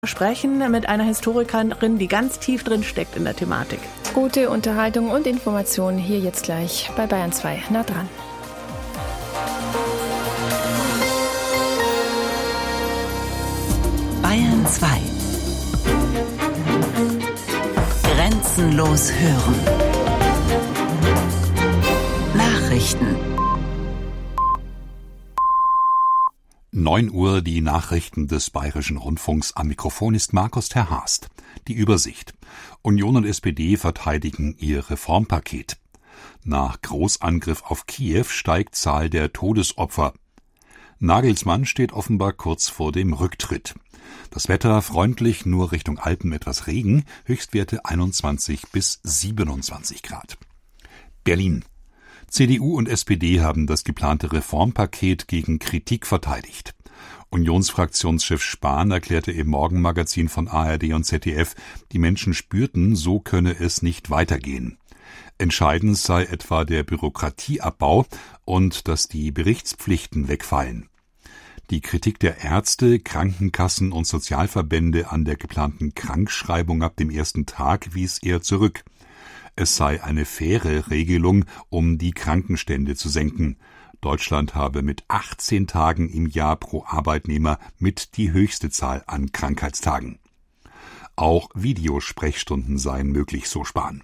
sprechen mit einer Historikerin, die ganz tief drin steckt in der Thematik. Gute Unterhaltung und Informationen hier jetzt gleich bei Bayern 2. Nah dran. Bayern 2. Grenzenlos hören. Nachrichten. 9 Uhr, die Nachrichten des Bayerischen Rundfunks. Am Mikrofon ist Markus Terhast. Die Übersicht. Union und SPD verteidigen ihr Reformpaket. Nach Großangriff auf Kiew steigt Zahl der Todesopfer. Nagelsmann steht offenbar kurz vor dem Rücktritt. Das Wetter freundlich, nur Richtung Alpen etwas Regen, Höchstwerte 21 bis 27 Grad. Berlin. CDU und SPD haben das geplante Reformpaket gegen Kritik verteidigt. Unionsfraktionschef Spahn erklärte im Morgenmagazin von ARD und ZDF, die Menschen spürten, so könne es nicht weitergehen. Entscheidend sei etwa der Bürokratieabbau und dass die Berichtspflichten wegfallen. Die Kritik der Ärzte, Krankenkassen und Sozialverbände an der geplanten Krankschreibung ab dem ersten Tag wies er zurück. Es sei eine faire Regelung, um die Krankenstände zu senken. Deutschland habe mit 18 Tagen im Jahr pro Arbeitnehmer mit die höchste Zahl an Krankheitstagen. Auch Videosprechstunden seien möglich, so Spahn.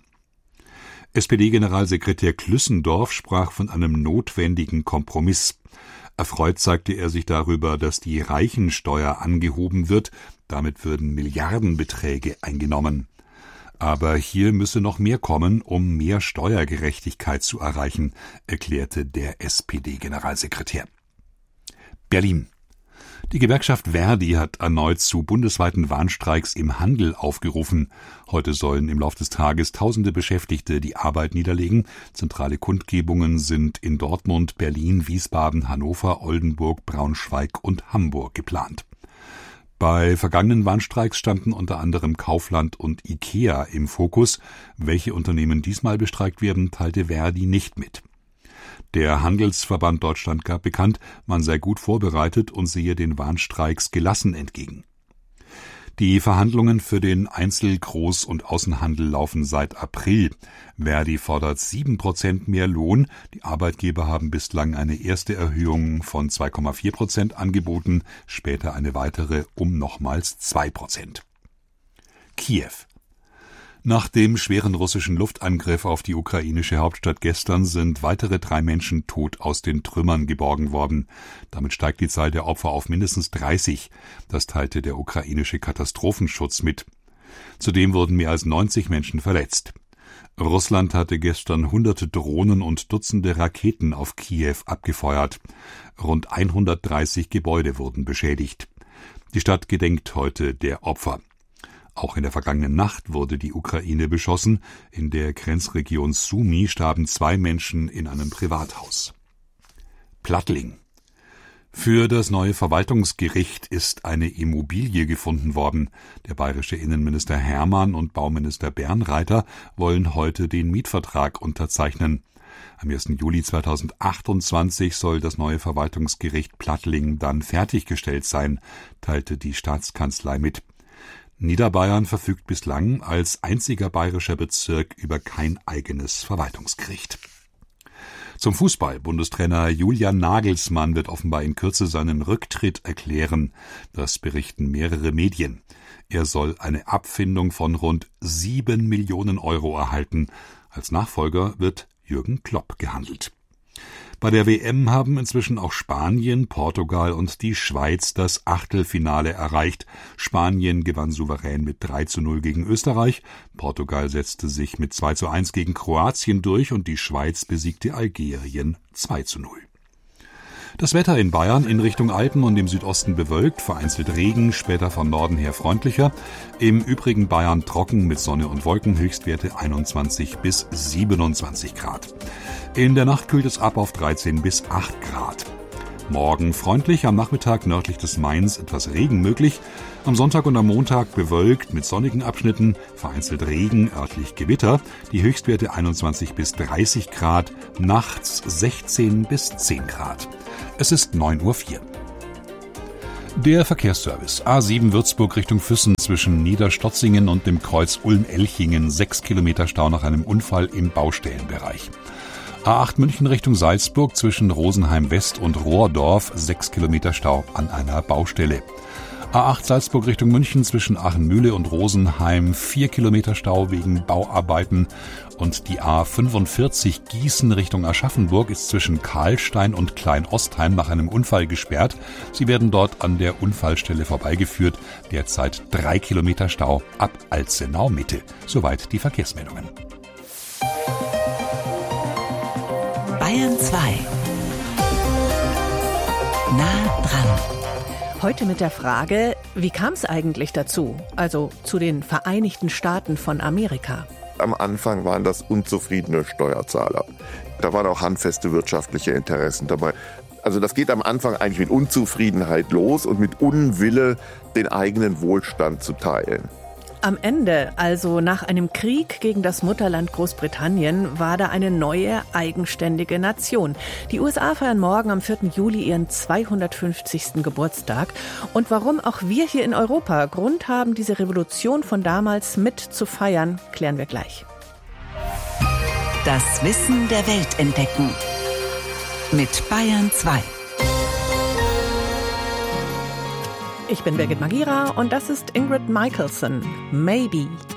SPD-Generalsekretär Klüssendorf sprach von einem notwendigen Kompromiss. Erfreut zeigte er sich darüber, dass die Reichensteuer angehoben wird. Damit würden Milliardenbeträge eingenommen. Aber hier müsse noch mehr kommen, um mehr Steuergerechtigkeit zu erreichen, erklärte der SPD-Generalsekretär. Berlin. Die Gewerkschaft Verdi hat erneut zu bundesweiten Warnstreiks im Handel aufgerufen. Heute sollen im Laufe des Tages tausende Beschäftigte die Arbeit niederlegen. Zentrale Kundgebungen sind in Dortmund, Berlin, Wiesbaden, Hannover, Oldenburg, Braunschweig und Hamburg geplant. Bei vergangenen Warnstreiks standen unter anderem Kaufland und IKEA im Fokus. Welche Unternehmen diesmal bestreikt werden, teilte Verdi nicht mit. Der Handelsverband Deutschland gab bekannt, man sei gut vorbereitet und sehe den Warnstreiks gelassen entgegen. Die Verhandlungen für den Einzel-, Groß- und Außenhandel laufen seit April. Verdi fordert 7% mehr Lohn. Die Arbeitgeber haben bislang eine erste Erhöhung von 2,4% angeboten, später eine weitere um nochmals 2%. Kiew. Nach dem schweren russischen Luftangriff auf die ukrainische Hauptstadt gestern sind weitere 3 Menschen tot aus den Trümmern geborgen worden. Damit steigt die Zahl der Opfer auf mindestens 30. Das teilte der ukrainische Katastrophenschutz mit. Zudem wurden mehr als 90 Menschen verletzt. Russland hatte gestern hunderte Drohnen und Dutzende Raketen auf Kiew abgefeuert. Rund 130 Gebäude wurden beschädigt. Die Stadt gedenkt heute der Opfer. Auch in der vergangenen Nacht wurde die Ukraine beschossen. In der Grenzregion Sumy starben 2 Menschen in einem Privathaus. Plattling. Für das neue Verwaltungsgericht ist eine Immobilie gefunden worden. Der bayerische Innenminister Hermann und Bauminister Bernreiter wollen heute den Mietvertrag unterzeichnen. Am 1. Juli 2028 soll das neue Verwaltungsgericht Plattling dann fertiggestellt sein, teilte die Staatskanzlei mit. Niederbayern verfügt bislang als einziger bayerischer Bezirk über kein eigenes Verwaltungsgericht. Zum Fußball. Bundestrainer Julian Nagelsmann wird offenbar in Kürze seinen Rücktritt erklären. Das berichten mehrere Medien. Er soll eine Abfindung von rund 7 Millionen Euro erhalten. Als Nachfolger wird Jürgen Klopp gehandelt. Bei der WM haben inzwischen auch Spanien, Portugal und die Schweiz das Achtelfinale erreicht. Spanien gewann souverän mit 3:0 gegen Österreich, Portugal setzte sich mit 2:1 gegen Kroatien durch und die Schweiz besiegte Algerien 2:0. Das Wetter in Bayern in Richtung Alpen und im Südosten bewölkt, vereinzelt Regen, später von Norden her freundlicher. Im übrigen Bayern trocken mit Sonne und Wolken, Höchstwerte 21 bis 27 Grad. In der Nacht kühlt es ab auf 13 bis 8 Grad. Morgen freundlich, am Nachmittag nördlich des Mains etwas Regen möglich. Am Sonntag und am Montag bewölkt mit sonnigen Abschnitten, vereinzelt Regen, örtlich Gewitter. Die Höchstwerte 21 bis 30 Grad, nachts 16 bis 10 Grad. Es ist 9:04 Uhr. Der Verkehrsservice. A7 Würzburg Richtung Füssen zwischen Niederstotzingen und dem Kreuz Ulm-Elchingen. 6 Kilometer Stau nach einem Unfall im Baustellenbereich. A8 München Richtung Salzburg zwischen Rosenheim West und Rohrdorf. 6 Kilometer Stau an einer Baustelle. A8 Salzburg Richtung München zwischen Achenmühle und Rosenheim. 4 Kilometer Stau wegen Bauarbeiten. Und die A45 Gießen Richtung Aschaffenburg ist zwischen Karlstein und Kleinostheim nach einem Unfall gesperrt. Sie werden dort an der Unfallstelle vorbeigeführt. Derzeit 3 Kilometer Stau ab Alzenau Mitte. Soweit die Verkehrsmeldungen. Bayern 2. Nah dran. Heute mit der Frage, wie kam es eigentlich dazu? Also zu den Vereinigten Staaten von Amerika. Am Anfang waren das unzufriedene Steuerzahler. Da waren auch handfeste wirtschaftliche Interessen dabei. Also das geht am Anfang eigentlich mit Unzufriedenheit los und mit Unwille, den eigenen Wohlstand zu teilen. Am Ende, also nach einem Krieg gegen das Mutterland Großbritannien, war da eine neue, eigenständige Nation. Die USA feiern morgen am 4. Juli ihren 250. Geburtstag. Und warum auch wir hier in Europa Grund haben, diese Revolution von damals mit zu feiern, klären wir gleich. Das Wissen der Welt entdecken. Mit Bayern 2. Ich bin Birgit Magira und das ist Ingrid Michaelson. Maybe.